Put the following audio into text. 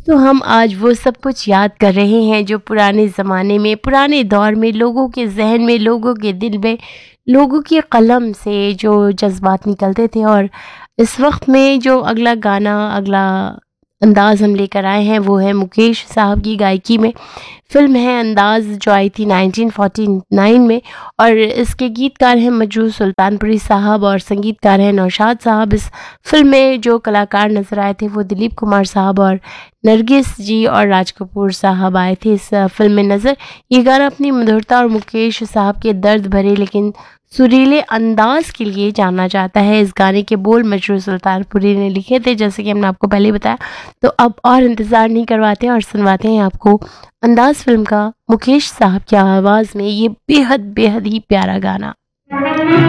तो हम आज वो सब कुछ याद कर रहे हैं जो पुराने ज़माने में, पुराने दौर में लोगों के ज़हन में, लोगों के दिल में, लोगों की कलम से जो जज़्बात निकलते थे। और इस वक्त में जो अगला गाना, अगला अंदाज़ हम लेकर आए हैं वो है मुकेश साहब की गायकी में। फ़िल्म है अंदाज़, जो आई थी 1949 में, और इसके गीतकार हैं मजरू सुल्तानपुरी साहब और संगीतकार हैं नौशाद साहब। इस फ़िल्म में जो कलाकार नज़र आए थे वो दिलीप कुमार साहब और नरगिस जी और राज कपूर साहब आए थे इस फ़िल्म में नज़र। ये गाना अपनी मधुरता और मुकेश साहब के दर्द भरे लेकिन सुरीले अंदाज़ के लिए जाना जाता है। इस गाने के बोल मजरू सुल्तानपुरी ने लिखे थे, जैसे कि हमने आपको पहले बताया। तो अब और इंतज़ार नहीं करवाते और सुनवाते हैं आपको अंदाज़ फ़िल्म का मुकेश साहब की आवाज़ में ये बेहद बेहद ही प्यारा गाना।